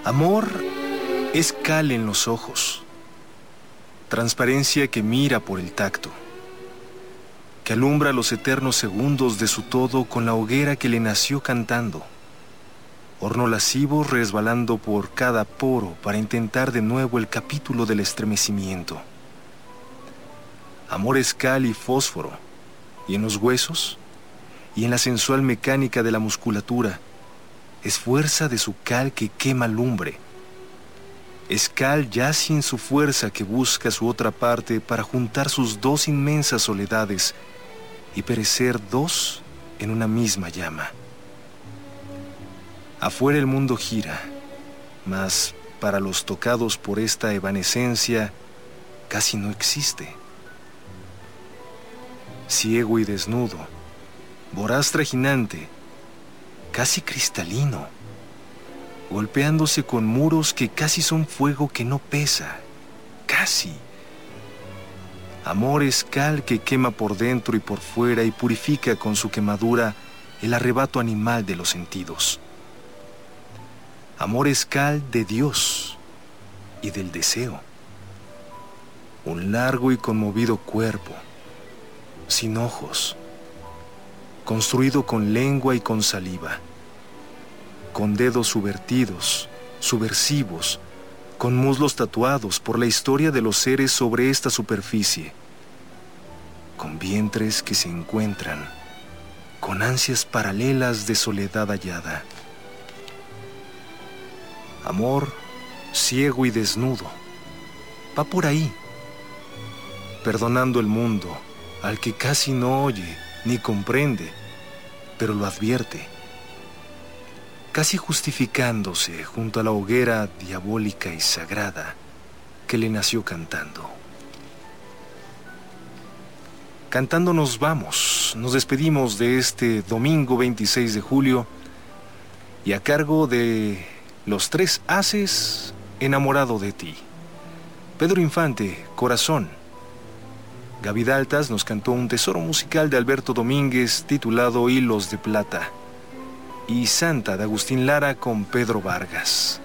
Amor es cal en los ojos, transparencia que mira por el tacto, que alumbra los eternos segundos de su todo con la hoguera que le nació cantando, horno lascivo resbalando por cada poro para intentar de nuevo el capítulo del estremecimiento. Amor es cal y fósforo, y en los huesos, y en la sensual mecánica de la musculatura, es fuerza de su cal que quema lumbre. Es cal ya sin su fuerza que busca su otra parte para juntar sus dos inmensas soledades y perecer dos en una misma llama. Afuera el mundo gira, mas para los tocados por esta evanescencia casi no existe. Ciego y desnudo, voraz trajinante, casi cristalino, golpeándose con muros que casi son fuego que no pesa, casi. Amor es cal que quema por dentro y por fuera y purifica con su quemadura el arrebato animal de los sentidos. Amor es cal de Dios y del deseo. Un largo y conmovido cuerpo, sin ojos, construido con lengua y con saliva, con dedos subvertidos, subversivos, con muslos tatuados por la historia de los seres sobre esta superficie, con vientres que se encuentran, con ansias paralelas de soledad hallada. Amor ciego y desnudo, va por ahí, perdonando el mundo al que casi no oye ni comprende, pero lo advierte, casi justificándose junto a la hoguera diabólica y sagrada que le nació cantando. Cantando nos vamos, nos despedimos de este domingo 26 de julio y a cargo de los tres haces, enamorado de ti. Pedro Infante, Corazón. Gaby Daltas nos cantó un tesoro musical de Alberto Domínguez titulado Hilos de Plata. Y Santa de Agustín Lara con Pedro Vargas.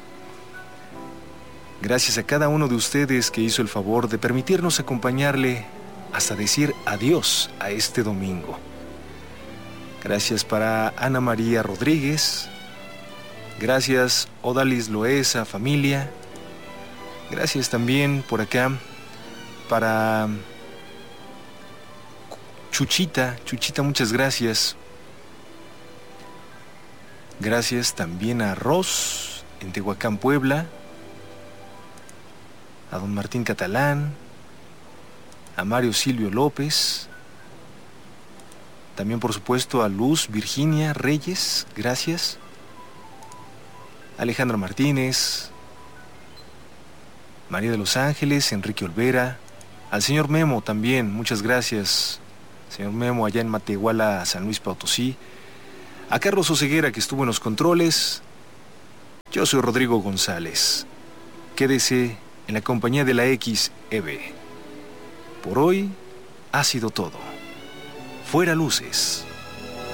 Gracias a cada uno de ustedes que hizo el favor de permitirnos acompañarle hasta decir adiós a este domingo. Gracias para Ana María Rodríguez. Gracias Odalis Loesa, familia. Gracias también por acá para Chuchita, muchas gracias. Gracias también a Ros, en Tehuacán, Puebla, a don Martín Catalán, a Mario Silvio López, también por supuesto a Luz Virginia Reyes, gracias, Alejandro Martínez, María de los Ángeles, Enrique Olvera, al señor Memo también, muchas gracias, señor Memo allá en Matehuala, San Luis Potosí, a Carlos Oseguera que estuvo en los controles. Yo soy Rodrigo González. Quédese en la compañía de la XEB. Por hoy ha sido todo. Fuera luces.